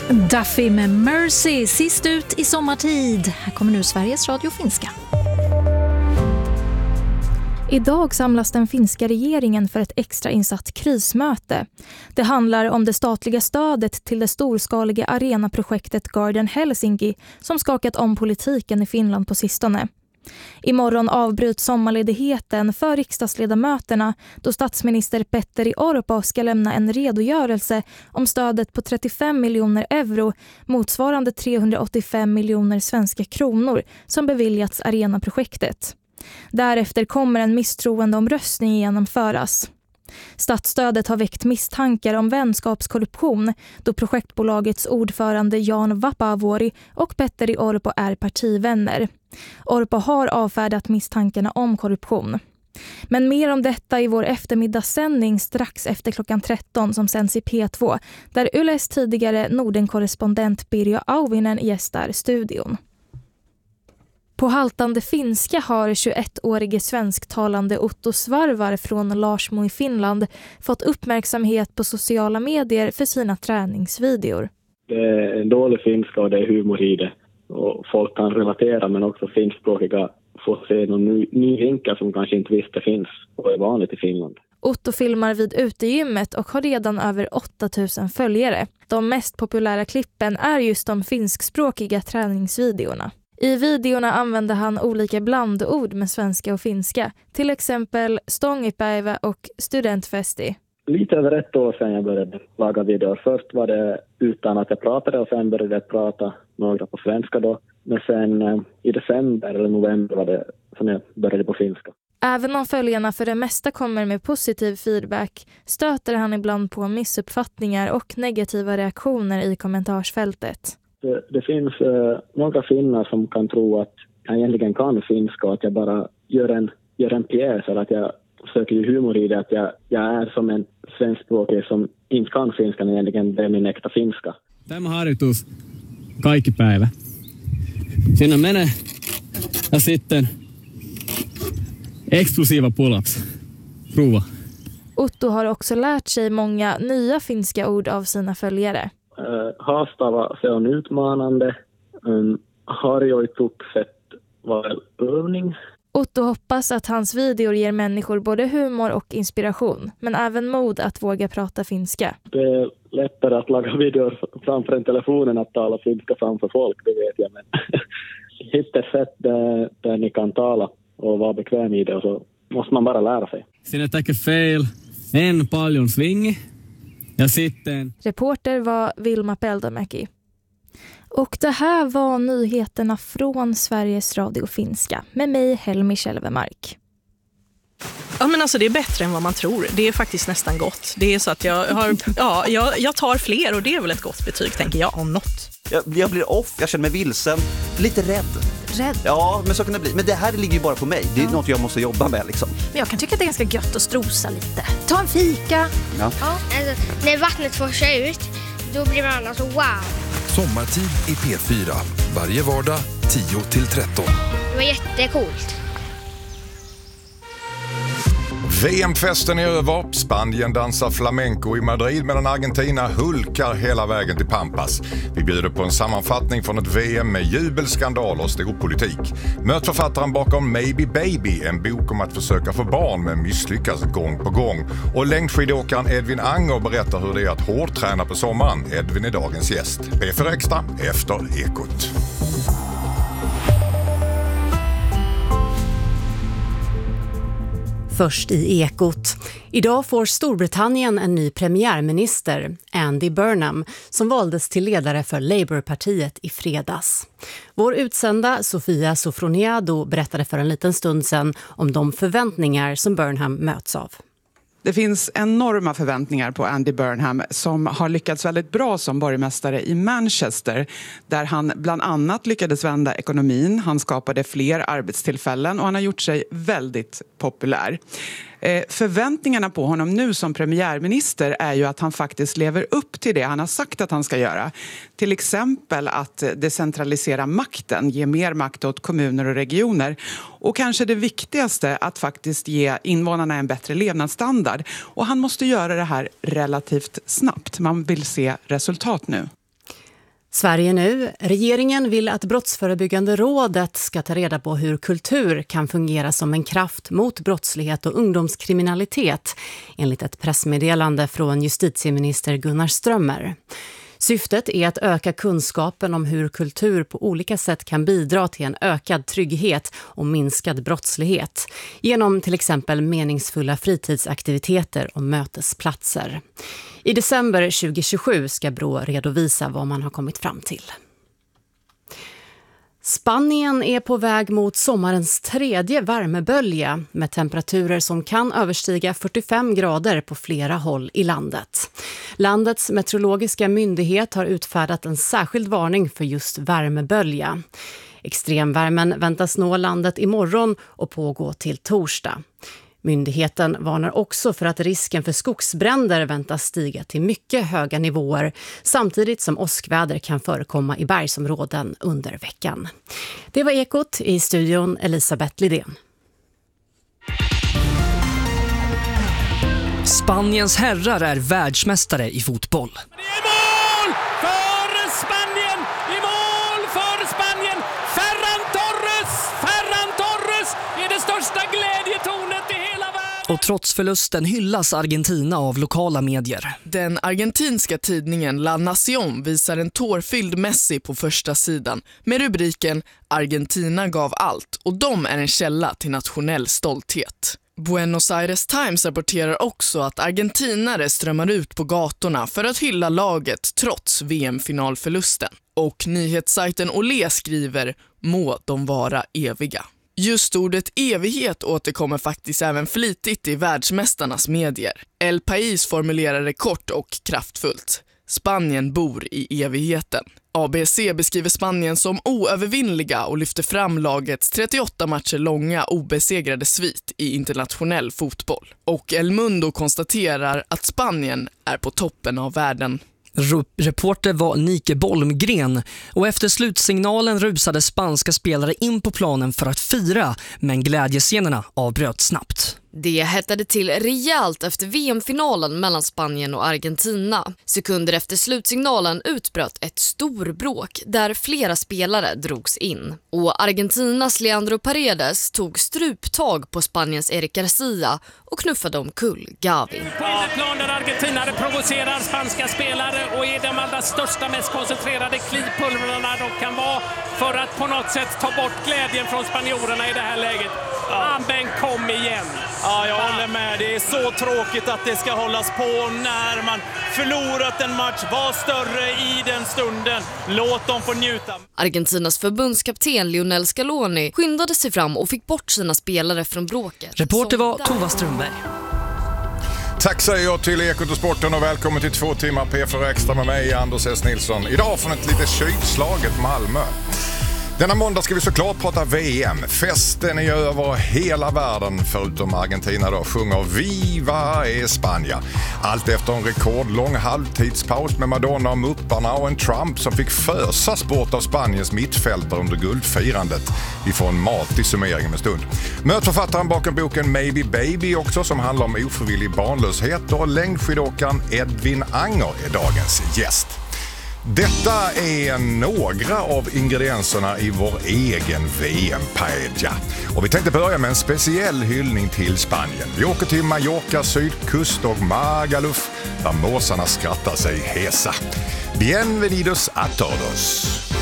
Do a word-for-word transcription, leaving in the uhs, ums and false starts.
Duffy med Mercy, sist ut i sommartid. Här kommer nu Sveriges Radio Finska. Idag samlas den finska regeringen för ett extrainsatt krismöte. Det handlar om det statliga stödet till det storskaliga arenaprojektet Garden Helsinki som skakat om politiken i Finland på sistone. Imorgon avbryts sommarledigheten för riksdagsledamöterna då statsminister Petteri Orpo ska lämna en redogörelse om stödet på trettiofem miljoner euro motsvarande trehundraåttiofem miljoner svenska kronor som beviljats arenaprojektet. Därefter kommer en misstroendeomröstning genomföras. Statsstödet har väckt misstankar om vänskapskorruption då projektbolagets ordförande Jan Vapaavuori och Petteri Orpo är partivänner. Orpo har avfärdat misstankarna om korruption. Men mer om detta i vår eftermiddagssändning strax efter klockan tretton som sänds i P två där Yles tidigare Norden-korrespondent Birjo Auvinen gästar studion. På haltande finska har tjugoettårige svensktalande Otto Svarvar från Larsmo i Finland fått uppmärksamhet på sociala medier för sina träningsvideor. Det är en dålig finska och det är humor i det. Och folk kan relatera men också finskspråkiga får se någon ny, ny vinkel som kanske inte visste finns och är vanligt i Finland. Otto filmar vid utegymmet och har redan över åtta tusen följare. De mest populära klippen är just de finskspråkiga träningsvideorna. I videorna använder han olika blandord med svenska och finska. Till exempel stångipäivä och studentfesti. Lite över ett år sedan jag började laga videor. Först var det utan att jag pratade och sen började jag prata några på svenska då. Men sen eh, i december eller november var det som jag började på finska. Även om följarna för det mesta kommer med positiv feedback stöter han ibland på missuppfattningar och negativa reaktioner i kommentarsfältet. Det, det finns eh, några finnar som kan tro att jag egentligen kan finska och att jag bara gör en, gör en pjäs eller att jag försöker ju humor i det att jag, jag är som en svenskspråkig som inte kan finska när egentligen det är min äkta finska. Tämä harjoitus kaikki päivä. Sinne menee ja sitten explosiva pull-ups. Prova. Otto har också lärt sig många nya finska ord av sina följare. Uh, haastava, se on utmanande. Um, harjoitukset var övning. Otto hoppas att hans videor ger människor både humor och inspiration, men även mod att våga prata finska. Det är lättare att laga videor framför en telefonen att tala finska framför folk, det vet jag. Men hitta ett sätt där, där ni kan tala och vara bekväm i det och så måste man bara lära sig. Sinne tackar fel, en paljon svingi. Ja sitten. Reporter var Vilma Peltomäki. Och det här var nyheterna från Sveriges Radio Finska med mig Helmi Kälvemark. Ja, men alltså det är bättre än vad man tror. Det är faktiskt nästan gott. Det är så att jag har, ja, jag, jag tar fler och det är väl ett gott betyg tänker jag om något. Jag, jag blir off, jag känner mig vilsen, lite rädd. Rädd? Ja, men så kan det bli. Men det här ligger ju bara på mig. Det är ja. något jag måste jobba med liksom. Men jag kan tycka att det är ganska gött att strosa lite. Ta en fika. Ja. Ja. Alltså, när vattnet forsar ut, då blir man alltså wow. Sommartid i P fyra. Varje vardag tio till tretton. Det var jättecoolt. V M-festen är över. Spanien dansar flamenco i Madrid medan Argentina hulkar hela vägen till Pampas. Vi bjuder på en sammanfattning från ett V M med jubelskandal och stor politik. Möt författaren bakom Maybe Baby, en bok om att försöka få barn men misslyckas gång på gång. Och längdskidåkaren Edvin Anger berättar hur det är att hårdträna på sommaren. Edvin är dagens gäst. P fyra Extra efter Ekot. Först i Ekot. Idag får Storbritannien en ny premiärminister, Andy Burnham, som valdes till ledare för Labourpartiet i fredags. Vår utsända Sofia Sofroniado berättade för en liten stund sedan om de förväntningar som Burnham möts av. Det finns enorma förväntningar på Andy Burnham som har lyckats väldigt bra som borgmästare i Manchester där han bland annat lyckades vända ekonomin, han skapade fler arbetstillfällen och han har gjort sig väldigt populär. Eh, förväntningarna på honom nu som premiärminister är ju att han faktiskt lever upp till det han har sagt att han ska göra. Till exempel att decentralisera makten, ge mer makt åt kommuner och regioner. Och kanske det viktigaste, att faktiskt ge invånarna en bättre levnadsstandard. Och han måste göra det här relativt snabbt. Man vill se resultat nu. Sverige nu. Regeringen vill att Brottsförebyggande rådet ska ta reda på hur kultur kan fungera som en kraft mot brottslighet och ungdomskriminalitet, enligt ett pressmeddelande från justitieminister Gunnar Strömmer. Syftet är att öka kunskapen om hur kultur på olika sätt kan bidra till en ökad trygghet och minskad brottslighet genom till exempel meningsfulla fritidsaktiviteter och mötesplatser. I december tjugohundratjugosju ska Brå redovisa vad man har kommit fram till. Spanien är på väg mot sommarens tredje värmebölja med temperaturer som kan överstiga fyrtiofem grader på flera håll i landet. Landets meteorologiska myndighet har utfärdat en särskild varning för just värmebölja. Extremvärmen väntas nå landet imorgon och pågå till torsdag. Myndigheten varnar också för att risken för skogsbränder väntas stiga till mycket höga nivåer samtidigt som åskväder kan förekomma i bergsområden under veckan. Det var Ekot, i studion Elisabeth Lidén. Spaniens herrar är världsmästare i fotboll. Det är mål för Spanien! I mål för Spanien! Ferran Torres! Ferran Torres är det största glädjetornet i hela världen! Och trots förlusten hyllas Argentina av lokala medier. Den argentinska tidningen La Nación visar en tårfylld Messi på första sidan med rubriken "Argentina gav allt" och de är en källa till nationell stolthet. Buenos Aires Times rapporterar också att argentinare strömmar ut på gatorna för att hylla laget trots V M-finalförlusten. Och nyhetssajten Olé skriver "Må de vara eviga". Just ordet evighet återkommer faktiskt även flitigt i världsmästarnas medier. El País formulerar det kort och kraftfullt. Spanien bor i evigheten. A B C beskriver Spanien som oövervinnliga och lyfter fram lagets trettioåtta matcher långa obesegrade svit i internationell fotboll. Och El Mundo konstaterar att Spanien är på toppen av världen. Reporter var Nike Bolmgren och efter slutsignalen rusade spanska spelare in på planen för att fira, men glädjescenerna avbröt snabbt. Det hettade till rejält efter V M-finalen mellan Spanien och Argentina. Sekunder efter slutsignalen utbröt ett storbråk där flera spelare drogs in. Och Argentinas Leandro Paredes tog struptag på Spaniens Eric Garcia och knuffade omkull Gavi. På innerplan där Argentina provocerar spanska spelare och är de allra största, mest koncentrerade klipulverna de kan vara för att på något sätt ta bort glädjen från spanjorerna i det här läget. Ja. Men kom igen. Ja, jag håller med. Det är så tråkigt att det ska hållas på när man förlorat en match. Var större i den stunden. Låt dem få njuta. Argentinas förbundskapten Lionel Scaloni skyndade sig fram och fick bort sina spelare från bråket. Reporter var Tova Strömberg. Tack säger jag till Ekot och Sporten och välkommen till två timmar P fyra Extra med mig, Anders S. Nilsson. Idag från ett lite kylslaget Malmö. Denna måndag ska vi såklart prata V M. Festen är över hela världen förutom Argentina då. Sjunger Viva España. Allt efter en rekordlång halvtidspaus med Madonna och Mupparna och en Trump som fick fösas bort av Spaniens mittfältare under guldfirandet. Vi får en matig summering med stund. Möt författaren bakom boken Maybe Baby också som handlar om ofrivillig barnlöshet, och längdskidåkaren Edvin Anger är dagens gäst. Detta är några av ingredienserna i vår egen V M-paella. Och vi tänkte börja med en speciell hyllning till Spanien. Vi åker till Mallorca, sydkust och Magaluf där måsarna skrattar sig hesa. Bienvenidos a todos!